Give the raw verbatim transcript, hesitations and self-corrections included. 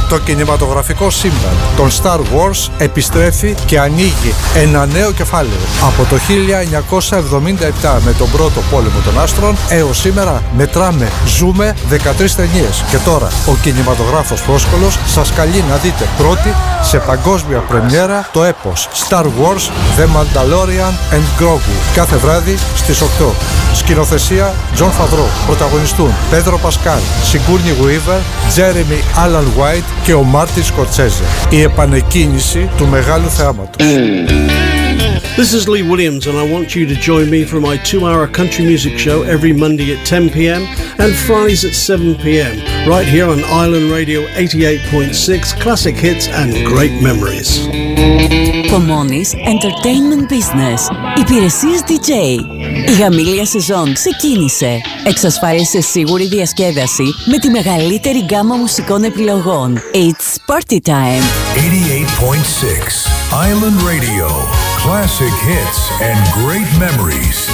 Το κινηματογραφικό σύμπαν των Star Wars επιστρέφει και ανοίγει ένα νέο κεφάλαιο. Από το χίλια εννιακόσια εβδομήντα επτά με τον πρώτο πόλεμο των άστρων έως σήμερα μετράμε, ζούμε δεκατρείς ταινίες. Και τώρα ο κινηματογράφος Φόσκολος σας καλεί να δείτε πρώτη σε παγκόσμια πρεμιέρα το έπος Star Wars The Mandalorian and Grogu κάθε βράδυ στις οκτώ. Σκηνοθεσία John Favreau. Πρωταγωνιστούν Πέντρο Πασκάλ, Σιγκούρνι Γουίβερ, Τζέρεμι Άλαν White και ο Μάρτιν Σκορτσέζε. Η επανεκκίνηση του μεγάλου θεάματος. This is Lee Williams and I want you to join me for my two-hour country music show every Monday at ten p.m. and Fridays at seven p.m. right here on Island Radio eighty-eight point six, classic hits and great memories. Κομώνης Entertainment Business. Υπηρεσίες ντι τζέι. Η χαμηλή σεζόν ξεκίνησε. Εξασφάλισε σίγουρη διασκέδαση με τη μεγαλύτερη γκάμα μουσικών επιλογών. It's party time. eighty-eight point six Island Radio. Classic hits and great memories.